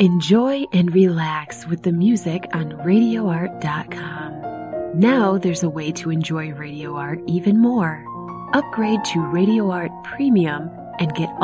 Enjoy and relax with the music on RadioArt.com. Now there's a way to enjoy Radio Art even more. Upgrade to Radio Art Premium and get